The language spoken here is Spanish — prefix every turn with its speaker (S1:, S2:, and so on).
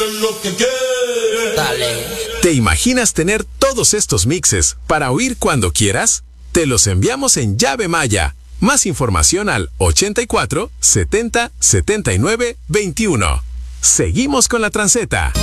S1: lo que quiere.
S2: Dale.
S3: ¿Te imaginas tener todos estos mixes para oír cuando quieras? Te los enviamos en llave Maya. Más información al 84 70 79 21. Seguimos con la transeta.